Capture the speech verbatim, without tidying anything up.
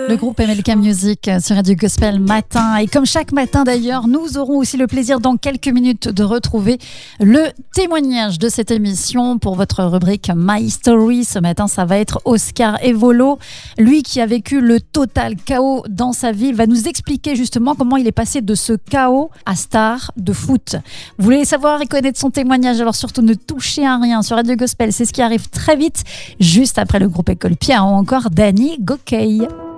Le groupe M L K Music sur Radio Gospel Matin. Et comme chaque matin d'ailleurs, nous aurons aussi le plaisir dans quelques minutes de retrouver le témoignage de cette émission pour votre rubrique My Story. Ce matin, ça va être Oscar Evolo. Lui qui a vécu le total chaos dans sa vie, il va nous expliquer justement comment il est passé de ce chaos à star de foot. Vous voulez savoir et connaître son témoignage, alors surtout ne touchez à rien sur Radio Gospel. C'est ce qui arrive très vite, juste après le groupe École Pierre ou encore Danny Gokey.